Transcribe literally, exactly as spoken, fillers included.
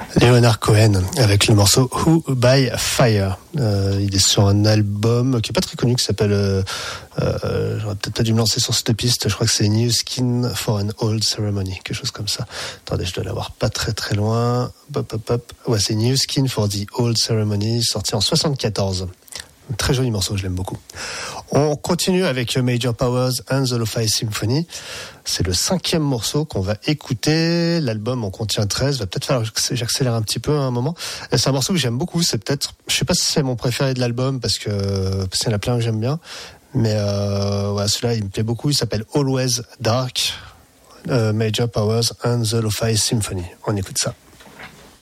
Leonard Cohen avec le morceau Who by Fire. Euh, il est sur un album qui est pas très connu qui s'appelle. Euh, euh, j'aurais peut-être pas dû me lancer sur cette piste. Je crois que c'est New Skin for an Old Ceremony, quelque chose comme ça. Attendez, je dois l'avoir pas très très loin. Hop hop hop. Ouais, c'est New Skin for the Old Ceremony, sorti en soixante-quatorze. Un très joli morceau, je l'aime beaucoup. On continue avec Major Powers and the Lo-Fi Symphony. C'est le cinquième morceau qu'on va écouter. L'album en contient treize. Va peut-être falloir que j'accélère un petit peu à un moment. C'est un morceau que j'aime beaucoup. C'est peut-être, je sais pas si c'est mon préféré de l'album parce que, parce qu'il y en a plein que j'aime bien. Mais euh, ouais, celui-là, il me plaît beaucoup. Il s'appelle Always Dark. Euh, Major Powers and the Lo-Fi Symphony. On écoute ça.